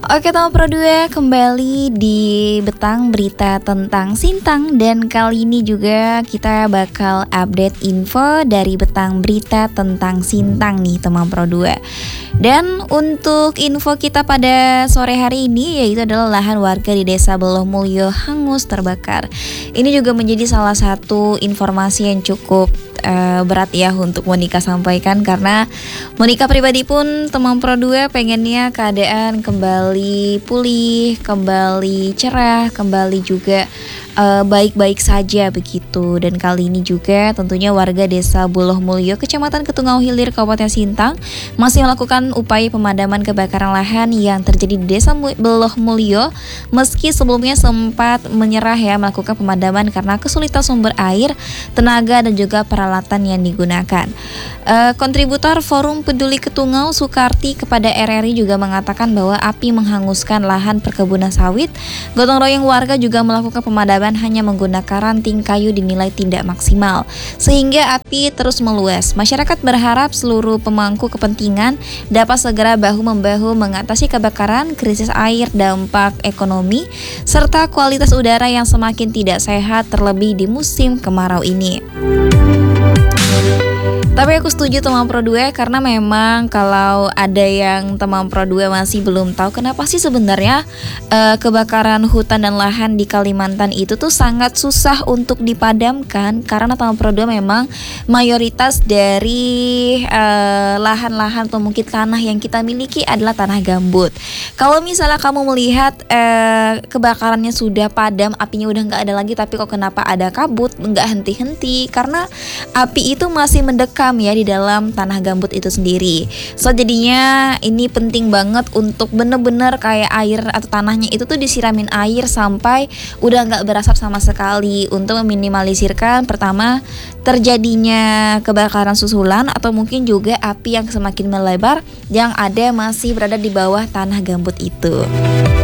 Oke teman Pro 2, kembali di Betang berita tentang Sintang. Dan kali ini juga kita bakal update info dari Betang berita tentang Sintang nih teman Pro 2. Dan untuk info kita pada sore hari ini yaitu adalah lahan warga di Desa Beloh Mulyo hangus terbakar. Ini juga menjadi salah satu informasi yang cukup berat ya untuk Monica sampaikan, karena Monica pribadi pun teman Pro 2 pengennya keadaan kembali pulih, kembali cerah, kembali juga baik-baik saja begitu. Dan kali ini juga tentunya warga Desa Beloh Mulyo, Kecamatan Ketungau Hilir, Kabupaten Sintang masih melakukan upaya pemadaman kebakaran lahan yang terjadi di Desa Beloh Mulyo, meski sebelumnya sempat menyerah ya melakukan pemadaman karena kesulitan sumber air, tenaga dan juga peralatan yang digunakan. Kontributor Forum Peduli Ketungau Sukarti kepada RRI juga mengatakan bahwa api menghanguskan lahan perkebunan sawit. Gotong royong warga juga melakukan pemadaman hanya menggunakan ranting kayu dinilai tidak maksimal, sehingga api terus meluas. Masyarakat berharap seluruh pemangku kepentingan dapat segera bahu-membahu mengatasi kebakaran, krisis air, dampak ekonomi, serta kualitas udara yang semakin tidak sehat terlebih di musim kemarau ini. Tapi aku setuju teman Pro 2, karena memang kalau ada yang teman Pro 2 masih belum tahu kenapa sih sebenarnya kebakaran hutan dan lahan di Kalimantan itu tuh sangat susah untuk dipadamkan, karena teman Pro 2 memang mayoritas dari lahan-lahan atau mungkin tanah yang kita miliki adalah tanah gambut. Kalau misalnya kamu melihat kebakarannya sudah padam, apinya udah nggak ada lagi, tapi kok kenapa ada kabut, nggak henti-henti, karena api itu masih mendekam ya di dalam tanah gambut itu sendiri. So jadinya ini penting banget untuk bener-bener kayak air atau tanahnya itu tuh disiramin air sampai udah nggak berasap sama sekali, untuk meminimalisirkan pertama terjadinya kebakaran susulan atau mungkin juga api yang semakin melebar yang ada masih berada di bawah tanah gambut itu.